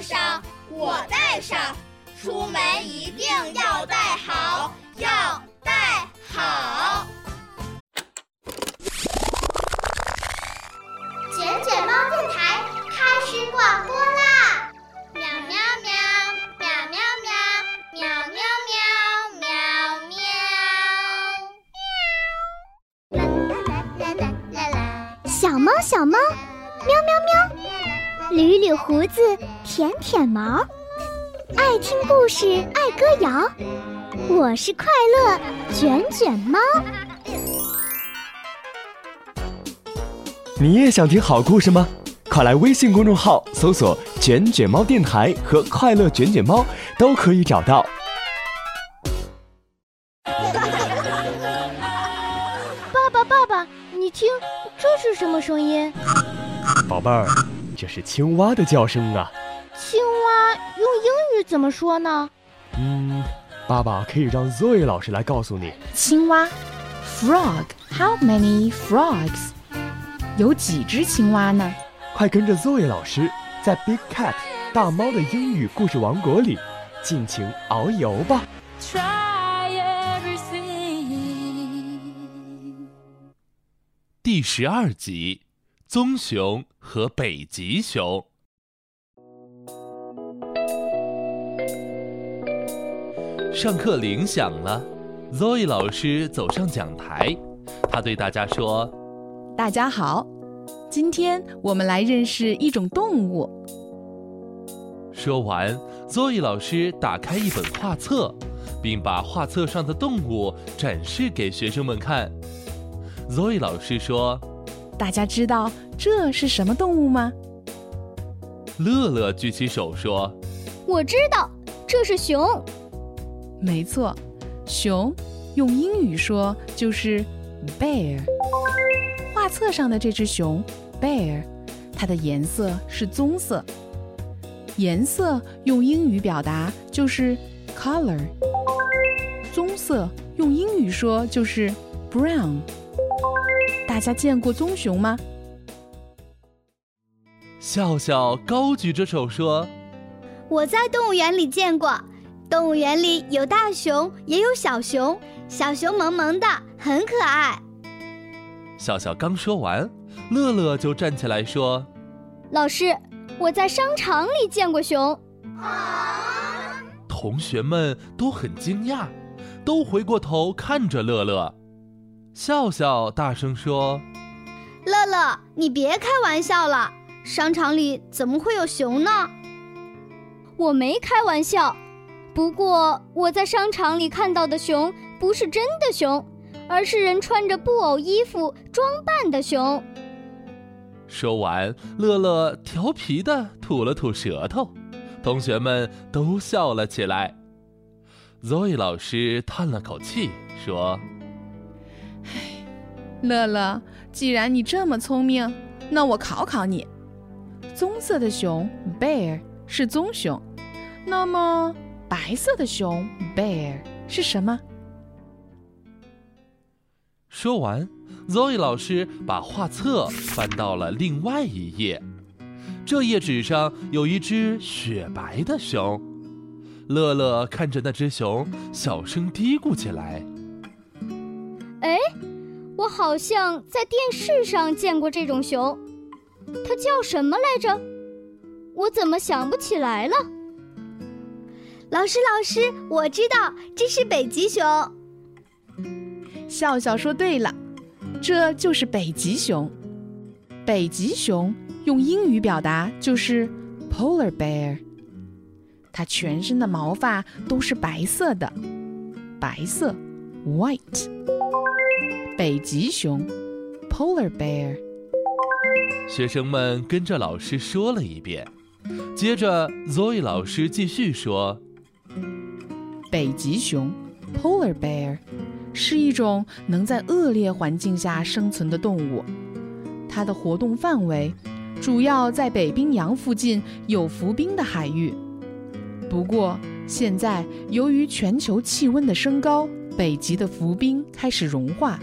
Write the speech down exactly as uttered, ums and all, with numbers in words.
带上，我带上，出门一定要带好，要带好。 卷卷猫电台开始广播啦！喵喵喵，喵喵喵，喵喵喵，喵喵。啦啦啦啦啦啦！小猫小猫，喵喵喵，捋捋胡子，舔舔毛，爱听故事，爱歌谣。我是快乐卷卷猫。 你也想听好故事吗？快来微信公众号搜索卷卷猫电台和快乐卷卷猫，都可以找到。 爸爸爸爸，你听，这是什么声音？ 宝贝儿，这是青蛙的叫声啊。 青蛙用英语怎么说呢？ 嗯，爸爸可以让 Zoe 老师来告诉你。 青蛙 Frog How many frogs？ 有几只青蛙呢？ 快跟着 Zoe 老师在 Big Cat 大猫的英语故事王国里尽情遨游吧。 第十二集，棕熊和北极熊。上课铃响了 ，Zoe 老师走上讲台，他对大家说：“ 大家好，今天我们来认识一种动物。” 说完 ，Zoe 老师打开一本画册，并把画册上的动物展示给学生们看。Zoe 老师说：“ 大家知道这是什么动物吗？” 乐乐举起手说：“ 我知道，这是熊。” 没错，熊用英语说就是 bear。画册上的这只熊 bear， 它的颜色是棕色。颜色用英语表达就是 color。棕色用英语说就是 brown。大家见过棕熊吗？ 笑笑高举着手说：“ 我在动物园里见过，动物园里有大熊，也有小熊，小熊萌萌的，很可爱。” 笑笑刚说完，乐乐就站起来说：“ 老师，我在商场里见过熊。” 同学们都很惊讶，都回过头看着乐乐。笑笑大声说：“ 乐乐，你别开玩笑了，商场里怎么会有熊呢？”我没开玩笑，不过我在商场里看到的熊不是真的熊，而是人穿着布偶衣服装扮的熊。 说完，乐乐调皮地吐了吐舌头，同学们都笑了起来。Zoe 老师叹了口气说：“ 唉，乐乐，既然你这么聪明，那我考考你。棕色的熊 bear 是棕熊，那么白色的熊 bear 是什么？” 说完 ，Zoe 老师把画册翻到了另外一页，这页纸上有一只雪白的熊。乐乐看着那只熊，小声嘀咕起来：“ 哎，我好像在电视上见过这种熊，它叫什么来着？我怎么想不起来了？”老师，老师，我知道，这是北极熊。 笑笑说对了，这就是北极熊。北极熊用英语表达就是 polar bear。它全身的毛发都是白色的，白色 white。北极熊 polar bear。 学生们跟着老师说了一遍，接着 Zoe 老师继续说：“ 北极熊 polar bear 是一种能在恶劣环境下生存的动物，它的活动范围主要在北冰洋附近有浮冰的海域。不过现在由于全球气温的升高，北极的浮冰开始融化，